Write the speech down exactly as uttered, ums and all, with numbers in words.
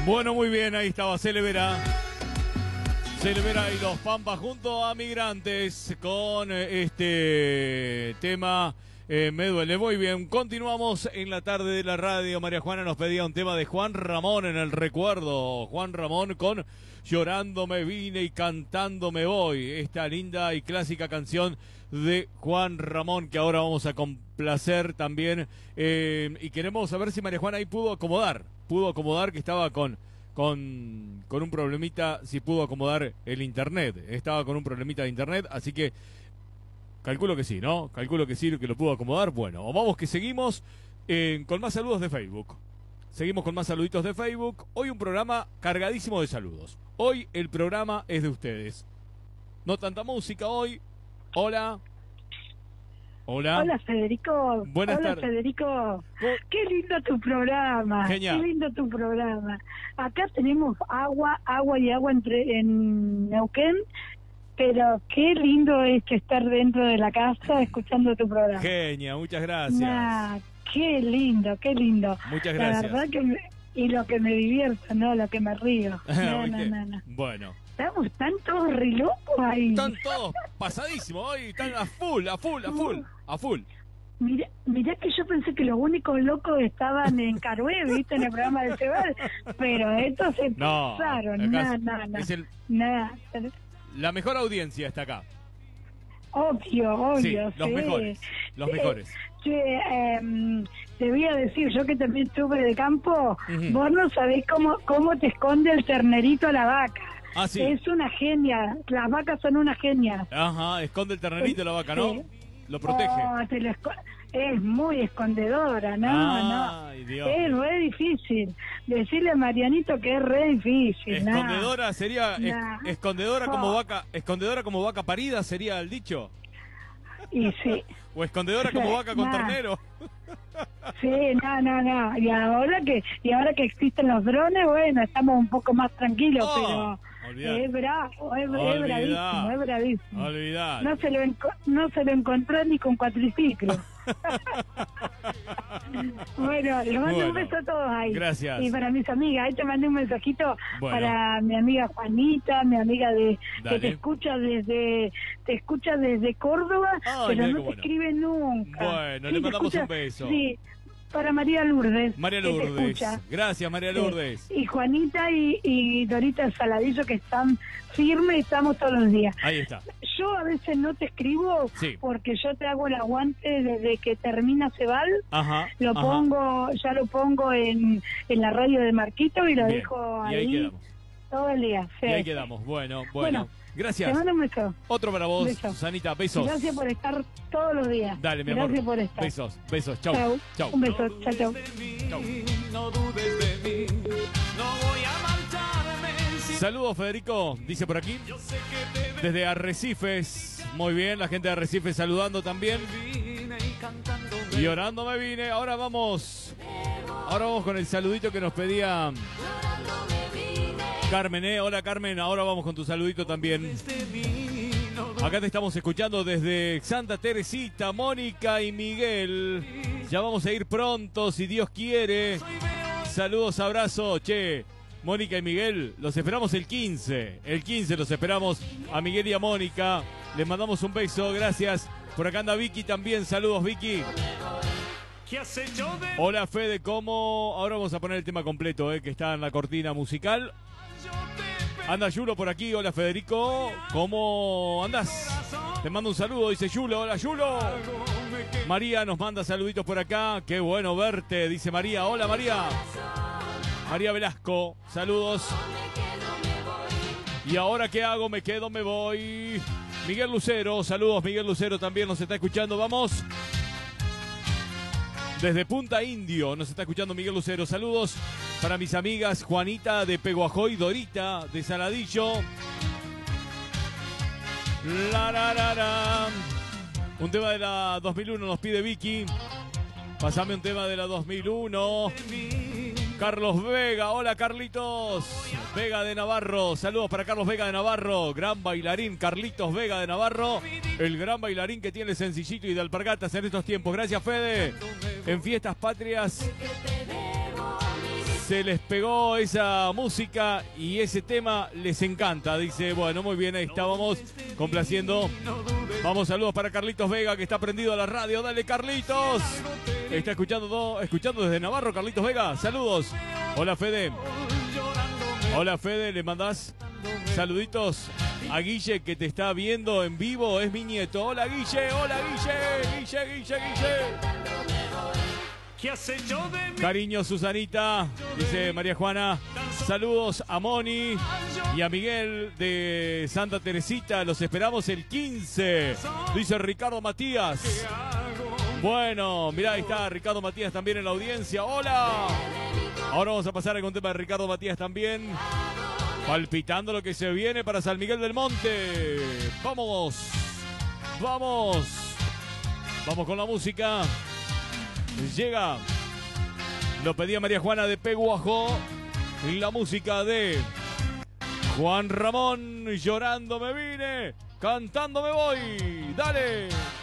Bueno, muy bien, ahí estaba Celebera. Celebera y los Pampas junto a Migrantes con este tema eh, Me Duele. Muy bien, continuamos en la tarde de la radio. María Juana nos pedía un tema de Juan Ramón en el recuerdo. Juan Ramón con Llorando me vine y cantando me voy. Esta linda y clásica canción de Juan Ramón que ahora vamos a complacer también. Eh, y queremos saber si María Juana ahí pudo acomodar. Pudo acomodar que estaba con... Con, con un problemita, si pudo acomodar el internet. Estaba con un problemita de internet, así que calculo que sí, ¿no? Calculo que sí, que lo pudo acomodar. Bueno, vamos que seguimos eh, con más saludos de Facebook. Seguimos con más saluditos de Facebook. Hoy un programa cargadísimo de saludos. Hoy el programa es de ustedes. No tanta música hoy. Hola. Hola. Hola, Federico. Buenas Hola, tardes. Federico. Qué lindo tu programa. Genial. Qué lindo tu programa. Acá tenemos agua, agua y agua entre en Neuquén, pero qué lindo es que estar dentro de la casa escuchando tu programa. Genia, muchas gracias. Nah, qué lindo, qué lindo. Muchas gracias. La verdad que me, y lo que me divierto, no, lo que me río. No, no, no, no. Bueno. Estamos, están todos re locos ahí. Están todos pasadísimos hoy, están a full, a full, a full, a full. Mira, mirá que yo pensé que los únicos locos estaban en Carué, viste, en el programa de Cebal, pero estos se no, pasaron, nada, nada, nada. Nah. La mejor audiencia está acá. Obvio, obvio. Sí, los sí. mejores, los sí. mejores. Sí, eh, te voy a decir, yo que también estuve de campo, uh-huh. Vos no sabés cómo, cómo te esconde el ternerito a la vaca. Ah, sí. Es una genia, las vacas son una genia. Ajá, esconde el ternerito a la vaca, ¿no? Sí. Lo protege. Oh, te lo esco- es muy escondedora, no, Ay, no. Dios. Es re difícil. Decirle a Marianito que es re difícil. Escondedora nah. sería es, nah. escondedora oh. como vaca, escondedora como vaca parida sería el dicho. Y sí. O escondedora como sí, vaca con nah. ternero. Sí, no, no, no. Y ahora que y ahora que existen los drones, bueno, estamos un poco más tranquilos, oh, pero olvidar. es bravo, es, Olvidar. es bravísimo, es bravísimo. Olvidar. No se lo enco- no se lo encontró ni con cuatriciclo. Bueno, les mando bueno, un beso a todos ahí. Gracias. Y para mis amigas, ahí te mandé un mensajito bueno. para mi amiga Juanita, mi amiga de Dale. que te escucha desde te escucha desde Córdoba, Ay, pero no te bueno. escribe nunca. Bueno, sí, le mandamos escucha, un beso. Sí, para María Lourdes. María que te Lourdes. escucha. Gracias, María Lourdes. Sí. Y Juanita y, y Dorita Saladillo que están firmes, estamos todos los días. Ahí está. Yo a veces no te escribo sí. porque yo te hago el aguante desde que termina Cebal. Ajá. Lo ajá. pongo, ya lo pongo en, en la radio de Marquito y lo Bien. dejo ahí, ahí, quedamos. todo el día. Sí. Y ahí quedamos. Bueno, bueno. bueno Gracias. Te mando un beso. Otro para vos, beso. Susanita. Besos. Gracias por estar todos los días. Dale, mi Gracias amor. por estar. Besos, besos. Chau. Chau. Chau. Un beso. Chau, chau. Chau. No dudes de mí, no voy a marcharme. Si Saludos, Federico. Dice por aquí. yo sé que te Desde Arrecifes. Muy bien, la gente de Arrecifes saludando también. vine y cantando Y orando me vine. Ahora vamos. Ahora vamos con el saludito que nos pedía Carmen, ¿eh? Hola, Carmen. Ahora vamos con tu saludito también. de mí, no dudes Acá te estamos escuchando desde Santa Teresita, Mónica y Miguel. Ya vamos a ir pronto, si Dios quiere. Saludos, abrazo. Che, Mónica y Miguel, los esperamos el quince. El quince los esperamos a Miguel y a Mónica. Les mandamos un beso, gracias. Por acá anda Vicky también. Saludos, Vicky. ¿Qué has hecho de Hola, Fede, ¿cómo? Ahora vamos a poner el tema completo, eh, que está en la cortina musical. yo te Anda Yulo por aquí. Hola, Federico. ¿Cómo andás? Te mando un saludo, dice Yulo. Hola, Yulo. pego, me quedo María nos manda saluditos por acá. Qué bueno verte, dice María. Hola, María. María Velasco, saludos. ¿Y ahora qué hago? Me quedo, me voy. Miguel Lucero, saludos. Miguel Lucero también nos está escuchando. Vamos. Desde Punta Indio nos está escuchando Miguel Lucero. Saludos para mis amigas Juanita de Peguajoy, Dorita de Saladillo. La, la, la, la. Un tema de la dos mil uno nos pide Vicky. Pásame un tema de la dos mil uno. Carlos Vega, hola Carlitos Vega de Navarro, saludos para Carlos Vega de Navarro, gran bailarín Carlitos Vega de Navarro, el gran bailarín que tiene Sencillito y de Alpargatas en estos tiempos. Gracias, Fede. En Fiestas Patrias se les pegó esa música y ese tema les encanta. Dice, bueno, muy bien, ahí estábamos complaciendo. Vamos, saludos para Carlitos Vega, que está prendido a la radio. Dale, Carlitos. Está escuchando, escuchando desde Navarro, Carlitos Vega. Saludos. Hola, Fede. Hola, Fede, le mandás saluditos a Guille, que te está viendo en vivo. Es mi nieto. Hola, Guille. Hola, Guille. Guille, Guille, Guille. Cariño, Susanita, dice María Juana. Saludos a Moni y a Miguel de Santa Teresita. Los esperamos el quince, dice Ricardo Matías. Bueno, mirá, ahí está Ricardo Matías también en la audiencia. ¡Hola! Ahora vamos a pasar a un tema de Ricardo Matías también. Palpitando lo que se viene para San Miguel del Monte. ¡Vamos! ¡Vamos! Vamos con la música. Llega, lo pedía María Juana de Peguajó, la música de Juan Ramón. Llorando me vine, cantando me voy. Dale.